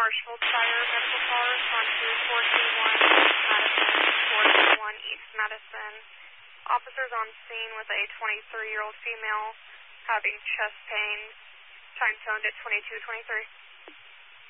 Marshfield Fire Medical Call respond to 421 Madison, 421 East Madison. Officers on scene with a 23-year-old female having chest pain. Time toned at 22:23.